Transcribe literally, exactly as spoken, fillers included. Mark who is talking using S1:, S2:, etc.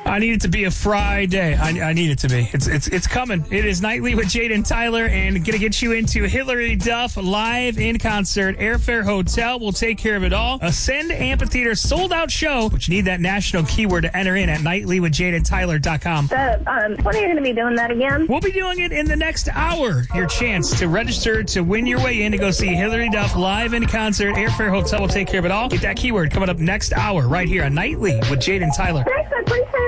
S1: I need it to be a Friday. I, I need it to be. It's it's it's coming. It is Nightly with Jade and Tyler, and going to get you into Hillary Duff live in concert. Airfare Hotel will take care of it all. Ascend Amphitheater sold-out show, but you need that national keyword to enter in at nightly with jade and tyler dot com.
S2: Uh, um, when are you going to be doing that again?
S1: We'll be doing it in the next hour. Your chance to register to win your way in to go see Hillary Duff live in concert. Airfare Hotel will take care of it all. Get that keyword coming up next hour right here on Nightly with Jade and Tyler.
S2: Thanks, I appreciate